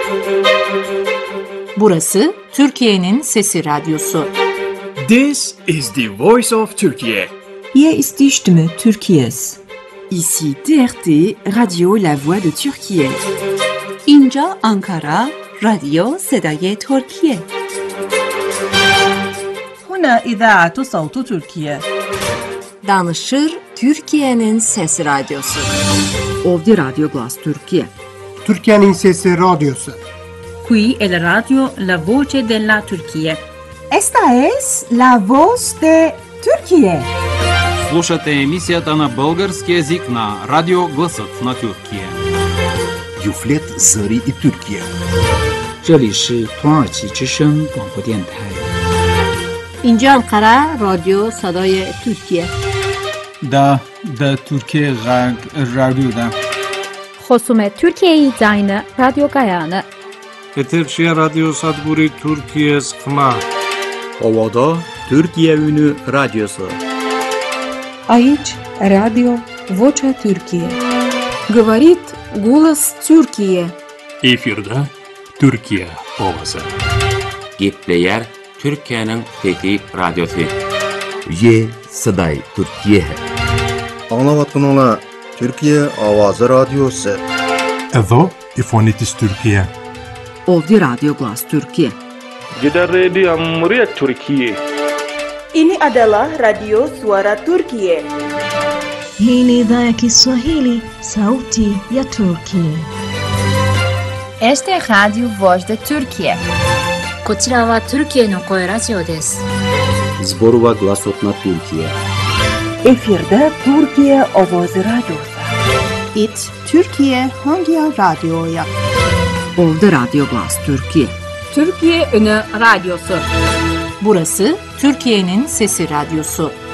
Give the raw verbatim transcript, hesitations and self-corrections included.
Burası Türkiye'nin Sesi Radyosu. This is the voice of Turkey. Hier ist die Stimme Türkiye's. Ici T R T, Radio La Voix de Türkiye. اینجا آنکارا، رادیو صدای ترکیه. هنا إذاعة صوت تركيا. Danışır Türkiye'nin Sesi Radyosu. Ovdje Radio Glas Türkiye. Türkiye'nin Sesi Radyosu. Qui è la radio La Voce della Turchia. Esta es La Voz de Turquía. Слушате емисията на български език на Радио Гласът на Türkiye. Юфлет Зари и Türkiye. 这里是土耳其之声广播电台。 اینجا انقره رادیو صدای ترکیه. دا دا Türkiye رادیو دا. خصوم Türkiye زاین رادیو گایانه. Eterşehir Radyo Sadburi Türkiye Sıkma. Ovada Türkiye Ünü Radyosu. Aici Radio Vocea Türkiye. Говорит голос Türkiye. Efirde Türkiye Ovası. Gepleyer Türkiye'nin Fethi Radyosu. Ye Saday Türkiye. Anlavatın ola Türkiye Avazı Radyosu. Edo İfonitis Türkiye. Ovdje Radio Glas Türkiye. Gidan rediyon muryar Türkiye. Ini adalah Radio Suara Turkiye. Hii ni idhaa ya Kiswahili, sauti ya Turkiye. Este es Radio Voz de Turkiye. こちらは Türkiyeの声ラジオです。 Zborova Glasot na Türkiye. Efirde Türkiye Avazı Radyosu. It Türkiye hangi radyoya? Ovdje Radio Glas Türkiye. Türkiye Ünü Radyosu. Burası Türkiye'nin Sesi Radyosu.